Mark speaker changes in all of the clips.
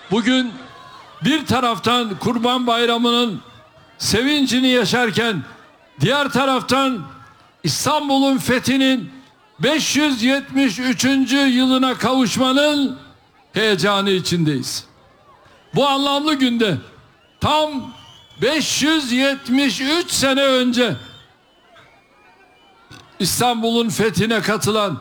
Speaker 1: Bugün bir taraftan Kurban Bayramı'nın sevincini yaşarken diğer taraftan İstanbul'un fethinin 573. yılına kavuşmanın heyecanı içindeyiz. Bu anlamlı günde tam 573 sene önce İstanbul'un fethine katılan,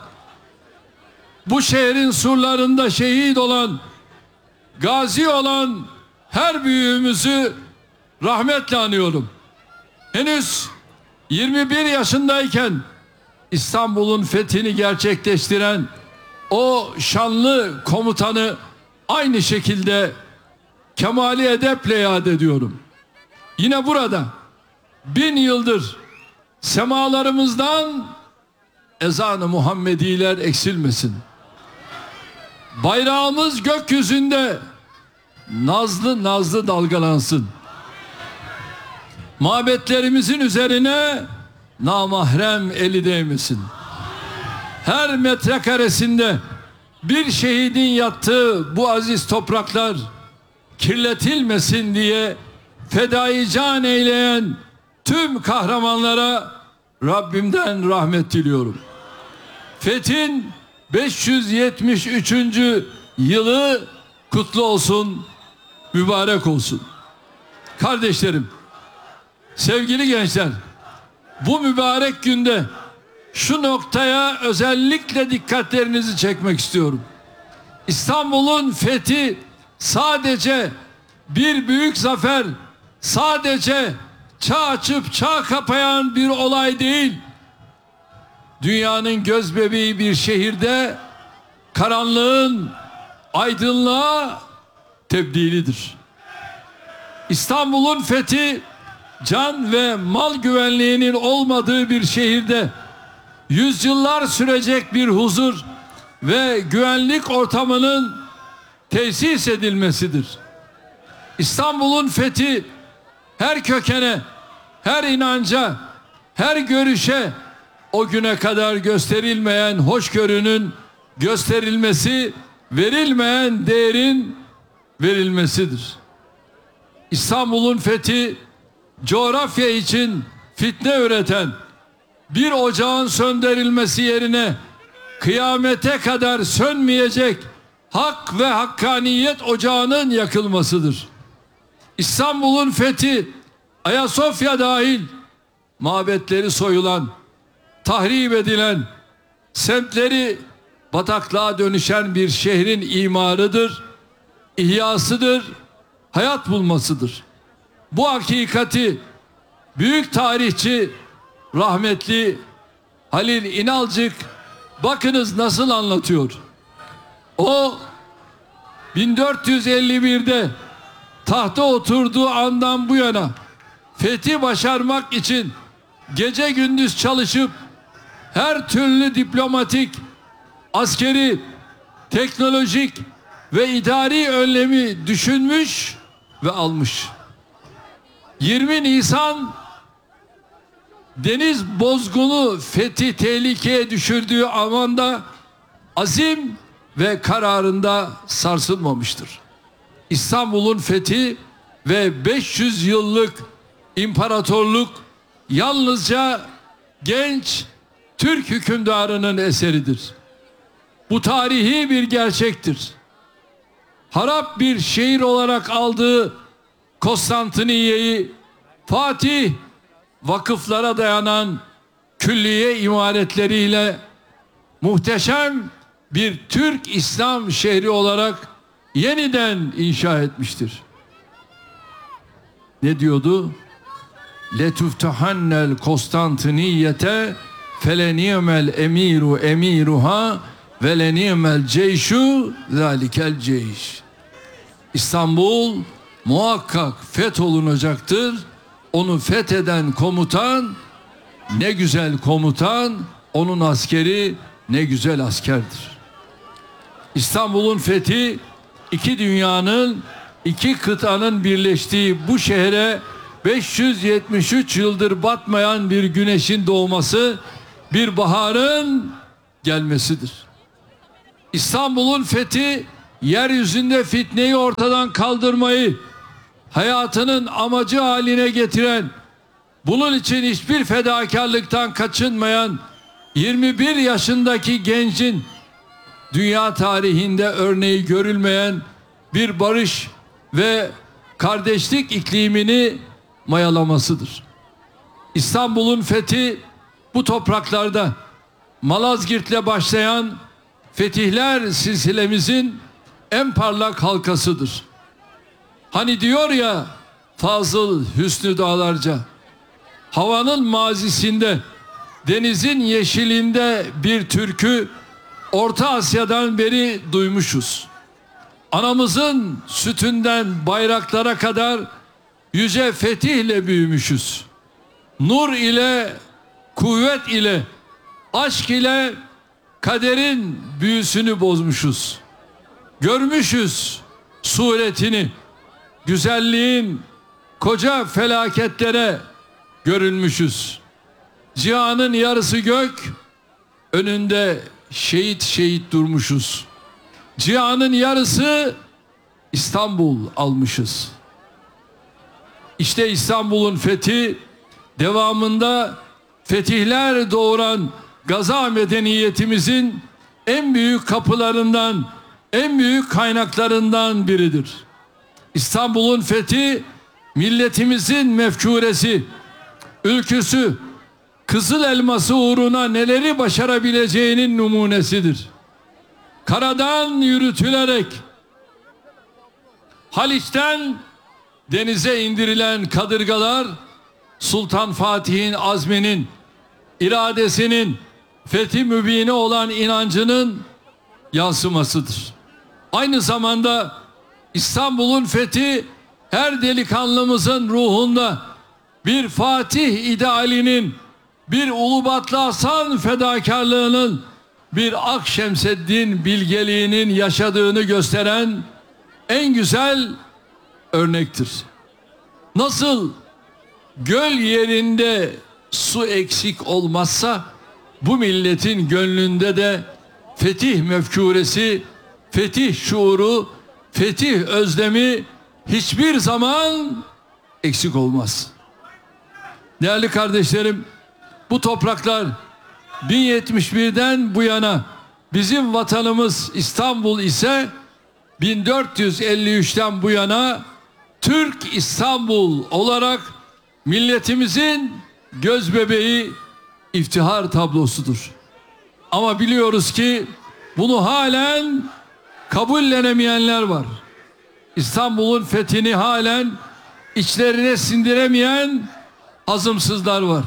Speaker 1: bu şehrin surlarında şehit olan, gazi olan her büyüğümüzü rahmetle anıyorum. Henüz 21 yaşındayken İstanbul'un fethini gerçekleştiren o şanlı komutanı aynı şekilde kemali edeple yad ediyorum. Yine burada 1000 yıldır semalarımızdan ezan-ı Muhammediler eksilmesin. Bayrağımız gökyüzünde nazlı nazlı dalgalansın. Mabetlerimizin üzerine namahrem eli değmesin. Her metrekaresinde bir şehidin yattığı bu aziz topraklar kirletilmesin diye fedai can eyleyen tüm kahramanlara Rabbimden rahmet diliyorum. Fethin 573. yılı kutlu olsun, mübarek olsun. Kardeşlerim, sevgili gençler, bu mübarek günde şu noktaya özellikle dikkatlerinizi çekmek istiyorum. İstanbul'un fethi sadece bir büyük zafer, sadece çağ açıp çağ kapayan bir olay değil. Dünyanın gözbebeği bir şehirde karanlığın aydınlığa tebdilidir. İstanbul'un fethi can ve mal güvenliğinin olmadığı bir şehirde yüzyıllar sürecek bir huzur ve güvenlik ortamının tesis edilmesidir. İstanbul'un fethi her kökene, her inanca, her görüşe o güne kadar gösterilmeyen hoşgörünün gösterilmesi, verilmeyen değerin verilmesidir. İstanbul'un fethi coğrafya için fitne üreten bir ocağın söndürülmesi yerine kıyamete kadar sönmeyecek hak ve hakkaniyet ocağının yakılmasıdır. İstanbul'un fethi Ayasofya dahil mabetleri soyulan, tahrip edilen, semtleri bataklığa dönüşen bir şehrin imarıdır, ihyasıdır, hayat bulmasıdır. Bu hakikati büyük tarihçi rahmetli Halil İnalcık bakınız nasıl anlatıyor. O 1451'de tahta oturduğu andan bu yana fethi başarmak için gece gündüz çalışıp her türlü diplomatik, askeri, teknolojik ve idari önlemi düşünmüş ve almış. 20 Nisan deniz bozgunu fethi tehlikeye düşürdüğü amanda azim ve kararında sarsılmamıştır. İstanbul'un fethi ve 500 yıllık imparatorluk yalnızca genç Türk hükümdarının eseridir. Bu tarihi bir gerçektir. Harap bir şehir olarak aldığı Konstantiniye'yi Fatih vakıflara dayanan külliye imaretleriyle muhteşem bir Türk İslam şehri olarak yeniden inşa etmiştir. Ne diyordu? Letuftahannel Konstantiniyete feleniyemel emiru emiruha ve leniyemel ceyşu zalikel ceyş. İstanbul muhakkak fetholunacaktır. Onu fetheden komutan ne güzel komutan, onun askeri ne güzel askerdir. İstanbul'un fethi iki dünyanın, iki kıtanın birleştiği bu şehre 573 yıldır batmayan bir güneşin doğması, bir baharın gelmesidir. İstanbul'un fethi yeryüzünde fitneyi ortadan kaldırmayı hayatının amacı haline getiren, bunun için hiçbir fedakarlıktan kaçınmayan 21 yaşındaki gencin dünya tarihinde örneği görülmeyen bir barış ve kardeşlik iklimini mayalamasıdır. İstanbul'un fethi bu topraklarda Malazgirt'le başlayan fetihler silsilemizin en parlak halkasıdır. Hani diyor ya Fazıl Hüsnü Dağlarca, havanın mazisinde, denizin yeşilinde bir türkü Orta Asya'dan beri duymuşuz. Anamızın sütünden bayraklara kadar yüce fetihle büyümüşüz. Nur ile, kuvvet ile, aşk ile kaderin büyüsünü bozmuşuz. Görmüşüz suretini, güzelliğin koca felaketlere görünmüşüz. Cihanın yarısı gök, önünde şehit şehit durmuşuz. Cihanın yarısı İstanbul almışız. İşte İstanbul'un fethi, devamında fetihler doğuran Gaza medeniyetimizin en büyük kapılarından, en büyük kaynaklarından biridir. İstanbul'un fethi milletimizin mefkuresi, ülküsü, kızıl elması uğruna neleri başarabileceğinin numunesidir. Karadan yürütülerek Haliç'ten denize indirilen kadırgalar Sultan Fatih'in azminin, iradesinin, fethi mübini olan inancının yansımasıdır. Aynı zamanda İstanbul'un fethi her delikanlımızın ruhunda bir Fatih idealinin, bir Ulubatlı Hasan fedakarlığının, bir Akşemseddin bilgeliğinin yaşadığını gösteren en güzel örnektir. Nasıl göl yerinde su eksik olmazsa bu milletin gönlünde de fetih mefkuresi, fetih şuuru, fetih özlemi hiçbir zaman eksik olmaz. Değerli kardeşlerim, bu topraklar 1071'den bu yana bizim vatanımız İstanbul ise 1453'ten bu yana Türk İstanbul olarak milletimizin gözbebeği, iftihar tablosudur. Ama biliyoruz ki bunu halen kabullenemeyenler var. İstanbul'un fethini halen içlerine sindiremeyen azımsızlar var.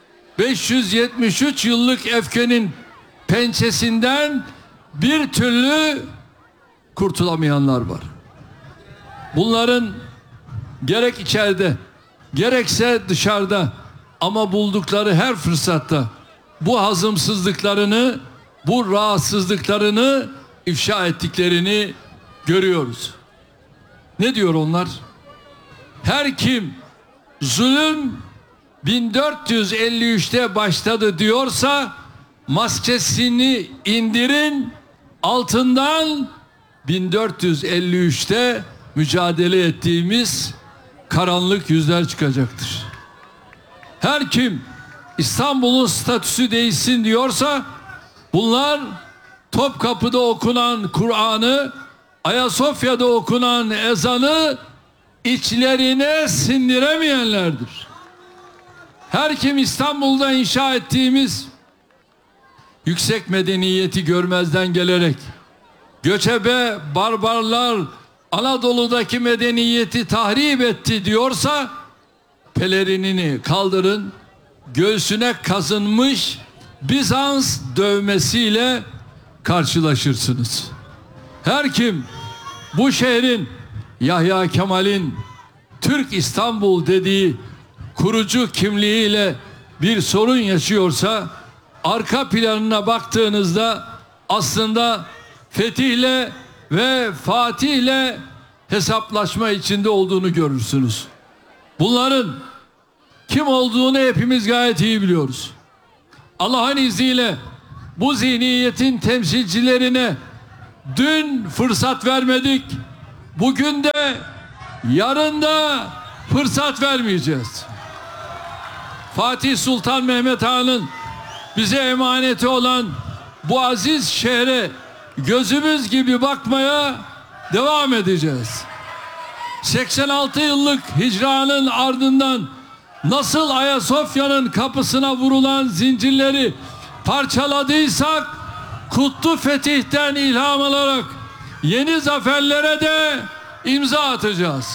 Speaker 1: 573 yıllık öfkenin pençesinden bir türlü kurtulamayanlar var. Bunların gerek içeride gerekse dışarıda ama buldukları her fırsatta bu hazımsızlıklarını, bu rahatsızlıklarını ifşa ettiklerini görüyoruz. Ne diyor onlar? Her kim zulüm 1453'te başladı diyorsa maskesini indirin, altından 1453'te mücadele ettiğimiz karanlık yüzler çıkacaktır. Her kim İstanbul'un statüsü değişsin diyorsa bunlar Topkapı'da okunan Kur'an'ı, Ayasofya'da okunan ezanı içlerine sindiremeyenlerdir. Her kim İstanbul'da inşa ettiğimiz yüksek medeniyeti görmezden gelerek göçebe barbarlar Anadolu'daki medeniyeti tahrip etti diyorsa pelerinini kaldırın, göğsüne kazınmış Bizans dövmesiyle karşılaşırsınız. Her kim bu şehrin Yahya Kemal'in Türk İstanbul dediği kurucu kimliğiyle bir sorun yaşıyorsa arka planına baktığınızda aslında fetihle ve Fatih'le hesaplaşma içinde olduğunu görürsünüz. Bunların kim olduğunu hepimiz gayet iyi biliyoruz. Allah'ın izniyle bu zihniyetin temsilcilerine dün fırsat vermedik. Bugün de yarın da fırsat vermeyeceğiz. Fatih Sultan Mehmet Han'ın bize emaneti olan bu aziz şehre gözümüz gibi bakmaya devam edeceğiz. 86 yıllık hicranın ardından nasıl Ayasofya'nın kapısına vurulan zincirleri parçaladıysak, kutlu fetihten ilham alarak yeni zaferlere de imza atacağız.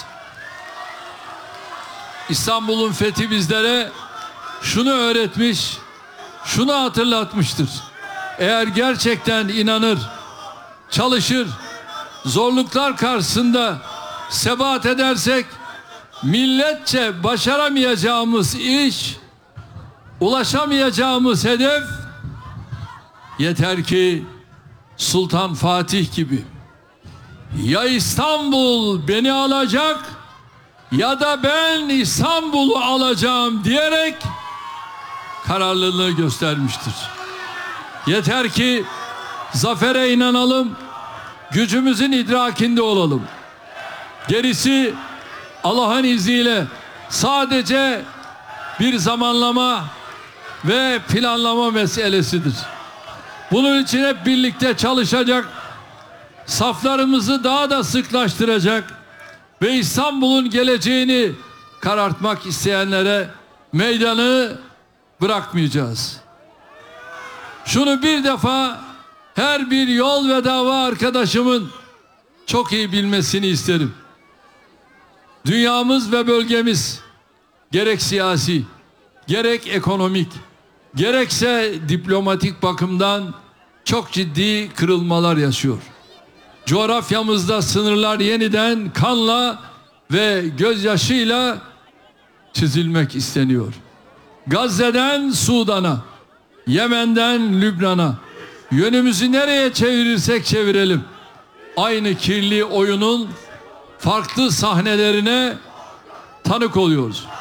Speaker 1: İstanbul'un fethi bizlere şunu öğretmiş, şunu hatırlatmıştır. Eğer gerçekten inanır, çalışır, zorluklar karşısında sebat edersek, milletçe başaramayacağımız iş, ulaşamayacağımız hedef, yeter ki Sultan Fatih gibi ya İstanbul beni alacak ya da ben İstanbul'u alacağım diyerek kararlılığını göstermiştir. Yeter ki zafere inanalım, gücümüzün idrakinde olalım. Gerisi Allah'ın izniyle sadece bir zamanlama ve planlama meselesidir. Bunun için hep birlikte çalışacak, saflarımızı daha da sıklaştıracak ve İstanbul'un geleceğini karartmak isteyenlere meydanı bırakmayacağız. Şunu bir defa her bir yol ve dava arkadaşımın çok iyi bilmesini isterim. Dünyamız ve bölgemiz gerek siyasi, gerek ekonomik, gerekse diplomatik bakımdan çok ciddi kırılmalar yaşıyor. Coğrafyamızda sınırlar yeniden kanla ve gözyaşıyla çizilmek isteniyor. Gazze'den Sudan'a, Yemen'den Lübnan'a, yönümüzü nereye çevirirsek çevirelim, aynı kirli oyunun farklı sahnelerine tanık oluyoruz.